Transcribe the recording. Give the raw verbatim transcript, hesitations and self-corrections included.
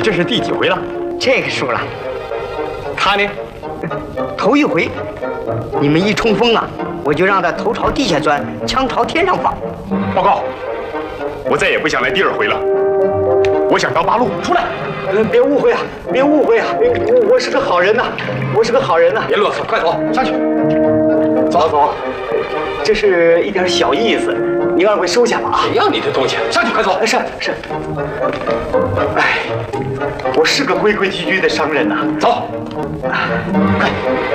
这是第几回了？ 这个输了。 他呢？ 头一回，你们一冲锋啊，我就让他头朝地下钻，枪朝天上放。 报告，我再也不想来第二回了。我想当八路，出来。 呃，别误会啊，别误会啊，我我是个好人呐，我是个好人呐。 别啰嗦，快走，上去。 走走，这是一点小意思，你二位收下吧啊。 谁要你的东西？上去，快走。 是是。哎，我是个规规矩矩的商人呐。 走， 快。